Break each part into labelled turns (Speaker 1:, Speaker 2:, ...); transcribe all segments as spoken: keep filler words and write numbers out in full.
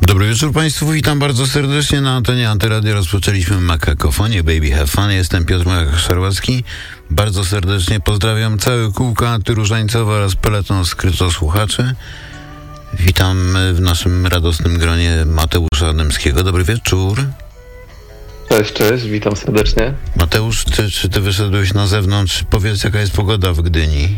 Speaker 1: Dobry wieczór Państwu, witam bardzo serdecznie na antenie Antyradia. Rozpoczęliśmy Makakofonię, Baby Have Fun. Jestem Piotr Szarłacki. Bardzo serdecznie pozdrawiam całe kółko antyróżańcowe oraz peleton skrytosłuchaczy. Witam w naszym radosnym gronie Mateusza Adamskiego. Dobry wieczór.
Speaker 2: Cześć, cześć, witam serdecznie.
Speaker 1: Mateusz, czy, czy ty wyszedłeś na zewnątrz? Powiedz, jaka jest pogoda w Gdyni?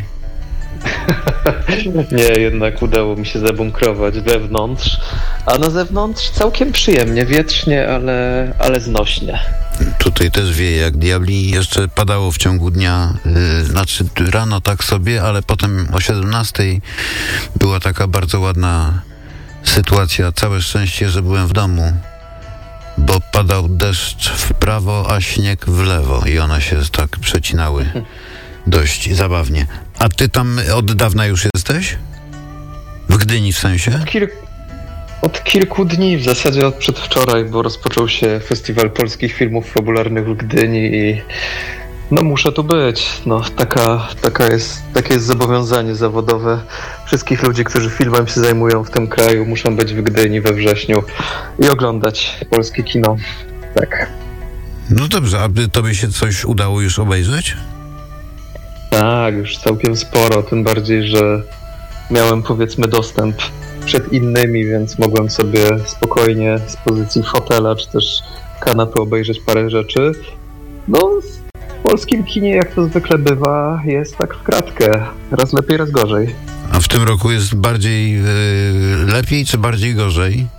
Speaker 2: Nie, jednak udało mi się zabunkrować wewnątrz, a na zewnątrz całkiem przyjemnie, wietrznie, ale, ale znośnie.
Speaker 1: Tutaj też wieje jak diabli. Jeszcze padało w ciągu dnia, yy, znaczy rano tak sobie, ale potem o siedemnastej była taka bardzo ładna sytuacja. Całe szczęście, że byłem w domu, bo padał deszcz w prawo, a śnieg w lewo i one się tak przecinały. Dość zabawnie. A ty tam od dawna już jesteś? W Gdyni w sensie?
Speaker 2: Od, kil- od kilku dni, w zasadzie od przedwczoraj, bo rozpoczął się Festiwal Polskich Filmów Fabularnych w Gdyni i no muszę tu być. No, taka, taka jest, takie jest zobowiązanie zawodowe wszystkich ludzi, którzy filmem się zajmują w tym kraju. Muszą być w Gdyni we wrześniu i oglądać polskie kino. Tak.
Speaker 1: No dobrze, a tobie się coś udało już obejrzeć?
Speaker 2: Tak, już całkiem sporo, tym bardziej, że miałem powiedzmy dostęp przed innymi, więc mogłem sobie spokojnie z pozycji fotela czy też kanapy obejrzeć parę rzeczy. No, w polskim kinie, jak to zwykle bywa, jest tak w kratkę. Raz lepiej, raz gorzej.
Speaker 1: A w tym roku jest bardziej yy, lepiej czy bardziej gorzej?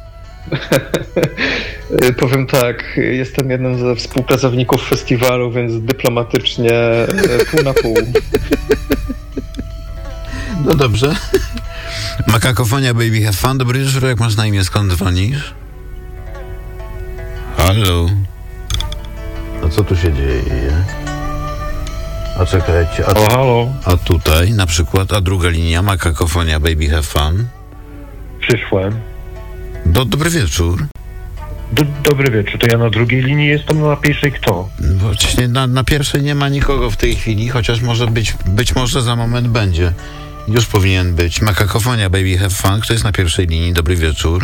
Speaker 2: Powiem tak, jestem jednym ze współpracowników festiwalu, więc dyplomatycznie pół na pół.
Speaker 1: No dobrze. Makakofonia, Baby Have Fun. Dobry wieczór, jak masz na imię, skąd dzwonisz? Halo? A co tu się dzieje? A czekajcie. A,
Speaker 3: halo, halo.
Speaker 1: A tutaj na przykład, a druga linia, Makakofonia, Baby Have Fun.
Speaker 3: Przyszłem.
Speaker 1: Do, dobry wieczór.
Speaker 3: Do, dobry wieczór, to ja na drugiej linii jestem, na pierwszej kto?
Speaker 1: Właśnie na, na pierwszej nie ma nikogo w tej chwili, chociaż może być, być może za moment będzie. Już powinien być. Makakofonia, Baby Have Fun. Kto jest na pierwszej linii? Dobry wieczór.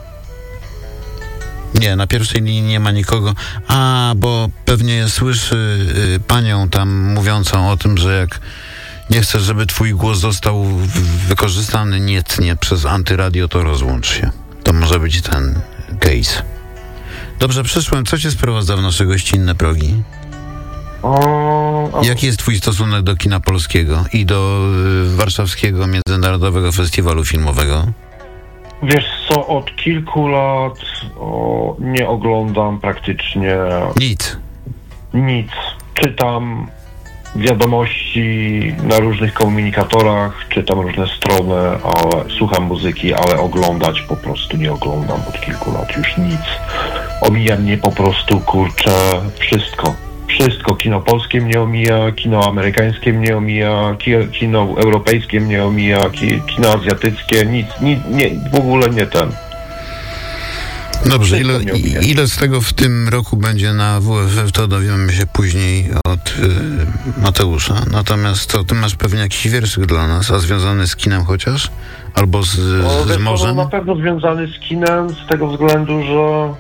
Speaker 1: Nie, na pierwszej linii nie ma nikogo. A, bo pewnie słyszy y, panią tam mówiącą o tym, że jak nie chcesz, żeby twój głos został w- wykorzystany niecnie przez Antyradio, to rozłącz się. To może być ten case. Dobrze, przyszłem. Co cię sprowadza w nasze gościnne progi?
Speaker 3: O, o.
Speaker 1: Jaki jest twój stosunek do kina polskiego i do y, warszawskiego Międzynarodowego Festiwalu Filmowego?
Speaker 3: Wiesz co, od kilku lat o, nie oglądam praktycznie
Speaker 1: Nic.
Speaker 3: nic. Czytam wiadomości na różnych komunikatorach, czytam różne strony, ale słucham muzyki, ale oglądać po prostu nie oglądam od kilku lat już nic. Omija mnie po prostu, kurczę, wszystko. Wszystko. Kino polskie mnie omija, kino amerykańskie mnie omija, ki- kino europejskie mnie omija, ki- kino azjatyckie, nic, nic, nie, w ogóle nie ten.
Speaker 1: Dobrze, ile,
Speaker 3: Wszystko mnie omija.
Speaker 1: ile z tego w tym roku będzie na W F F, to dowiemy się później od y, Mateusza. Natomiast co, ty masz pewnie jakiś wierszyk dla nas, a związany z kinem chociaż? Albo z,
Speaker 3: O,
Speaker 1: z,
Speaker 3: wiesz
Speaker 1: z
Speaker 3: co,
Speaker 1: morzem?
Speaker 3: no, na pewno związany z kinem, z tego względu, że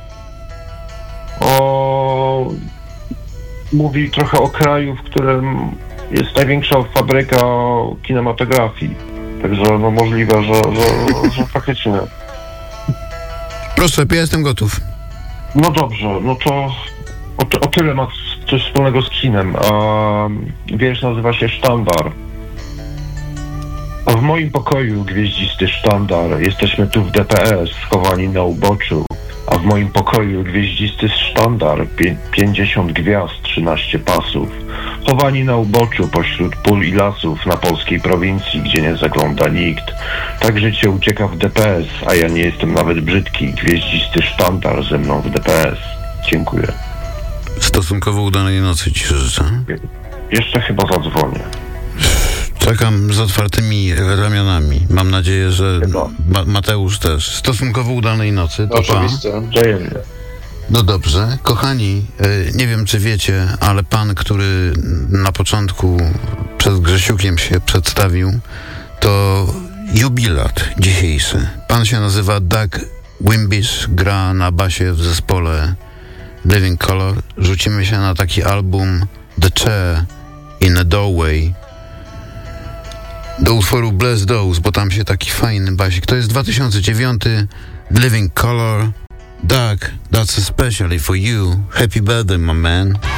Speaker 3: o, mówi trochę o kraju, w którym jest największa fabryka kinematografii. Także no możliwe, że, że, że faktycznie.
Speaker 1: Proszę, ja jestem gotów.
Speaker 3: No dobrze, no to o, o tyle ma coś wspólnego z kinem. A wiersz nazywa się Sztandar. A w moim pokoju gwieździsty sztandar, jesteśmy tu w D P S, schowani na uboczu. A w moim pokoju gwieździsty sztandar, pię- pięćdziesiąt gwiazd, trzynaście pasów. Chowani na uboczu pośród pól i lasów na polskiej prowincji, gdzie nie zagląda nikt. Tak życie ucieka w D P S, a ja nie jestem nawet brzydki. Gwieździsty sztandar ze mną w D P S. Dziękuję.
Speaker 1: Stosunkowo udanej nocy ci życzę.
Speaker 3: Jeszcze chyba zadzwonię.
Speaker 1: Czekam z otwartymi ramionami. Mam nadzieję, że
Speaker 3: Chyba.
Speaker 1: Ma- Mateusz też. Stosunkowo udanej nocy. To pa.
Speaker 2: Oczywiście.
Speaker 3: Wzajemnie.
Speaker 1: No dobrze. Kochani, y, nie wiem czy wiecie, ale pan, który na początku przed Grzesiukiem się przedstawił, to jubilat dzisiejszy. Pan się nazywa Doug Wimbish gra na basie w zespole Living Colour. Rzucimy się na taki album The Chair in a Doorway do utworu Bless Those, bo tam się taki fajny basik. To jest dwa tysiące dziewiąty, Living Colour. Doug, that's especially for you. Happy birthday, my man.